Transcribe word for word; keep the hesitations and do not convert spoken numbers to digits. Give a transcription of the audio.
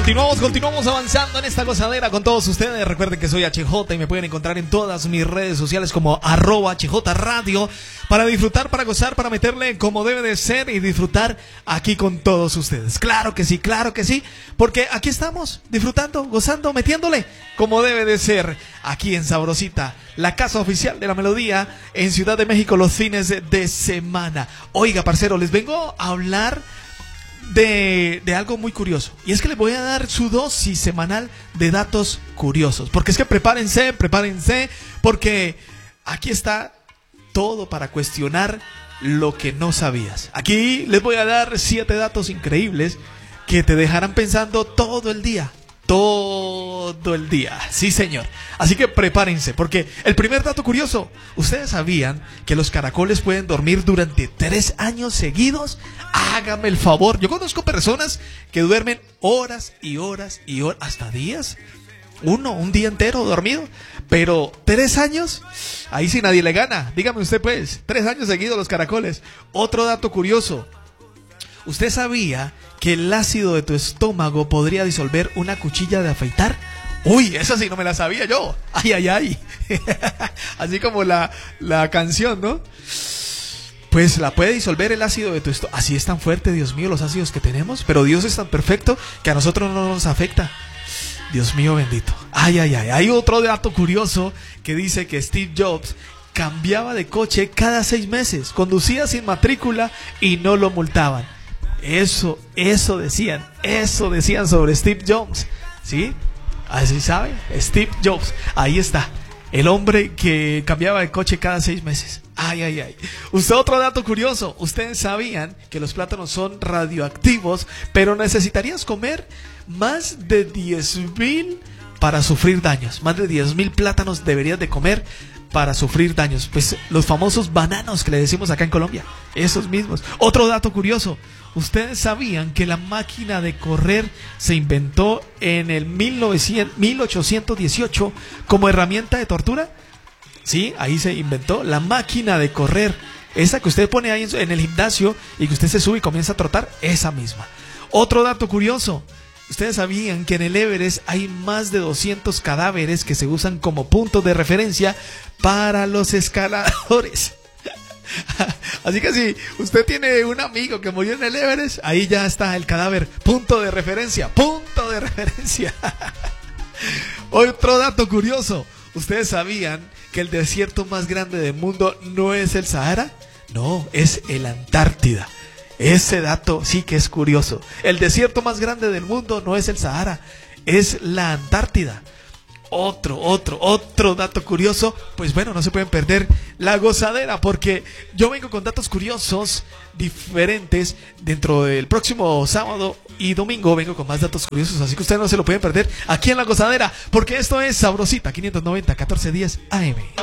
Continuamos, continuamos avanzando en esta gozadera con todos ustedes. Recuerden que soy H J y me pueden encontrar en todas mis redes sociales como arroba H J Radio para disfrutar, para gozar, para meterle como debe de ser y disfrutar aquí con todos ustedes. Claro que sí, claro que sí, porque aquí estamos disfrutando, gozando, metiéndole como debe de ser aquí en Sabrosita, la casa oficial de la melodía en Ciudad de México los fines de semana. Oiga, parcero, les vengo a hablar De, de algo muy curioso. Y es que les voy a dar su dosis semanal de datos curiosos. Porque es que prepárense, prepárense, porque aquí está todo para cuestionar lo que no sabías. Aquí les voy a dar siete datos increíbles que te dejarán pensando todo el día. Todo el día, sí señor. Así que prepárense, porque el primer dato curioso: ¿ustedes sabían que los caracoles pueden dormir durante tres años seguidos? Hágame el favor. Yo conozco personas que duermen horas y horas y horas, hasta días. Uno, un día entero dormido. Pero tres años, ahí sí nadie le gana. Dígame usted pues, tres años seguidos los caracoles. Otro dato curioso: ¿usted sabía que el ácido de tu estómago podría disolver una cuchilla de afeitar? Uy, esa sí no me la sabía yo. Ay, ay, ay. Así como la, la canción, ¿no? Pues la puede disolver el ácido de tu estómago. Así es tan fuerte, Dios mío, los ácidos que tenemos. Pero Dios es tan perfecto que a nosotros no nos afecta. Dios mío bendito. Ay, ay, ay. Hay otro dato curioso que dice que Steve Jobs cambiaba de coche cada seis meses. Conducía sin matrícula y no lo multaban. Eso, eso decían, eso decían sobre Steve Jobs, ¿sí? Así saben, Steve Jobs, ahí está, el hombre que cambiaba de coche cada seis meses. Ay, ay, ay. Usted, otro dato curioso: ustedes sabían que los plátanos son radioactivos, pero necesitarías comer más de diez mil para sufrir daños. Más de diez mil plátanos deberías de comer para sufrir daños. Pues los famosos bananos que le decimos acá en Colombia, esos mismos. Otro dato curioso: ¿ustedes sabían que la máquina de correr se inventó en el mil ochocientos dieciocho como herramienta de tortura? Sí, ahí se inventó la máquina de correr. Esa que usted pone ahí en el gimnasio y que usted se sube y comienza a trotar, esa misma. Otro dato curioso: ¿ustedes sabían que en el Everest hay más de doscientos cadáveres que se usan como puntos de referencia para los escaladores? Así que si usted tiene un amigo que murió en el Everest, ahí ya está el cadáver, punto de referencia, punto de referencia. Otro dato curioso: ¿ustedes sabían que el desierto más grande del mundo no es el Sahara? No, es el Antártida. Ese dato sí que es curioso. El desierto más grande del mundo no es el Sahara, es la Antártida. Otro, otro, otro dato curioso. Pues bueno, no se pueden perder la gozadera, porque yo vengo con datos curiosos diferentes. Dentro del próximo sábado y domingo vengo con más datos curiosos, así que ustedes no se lo pueden perder aquí en la gozadera, porque esto es Sabrosita quinientos noventa, catorce diez A M.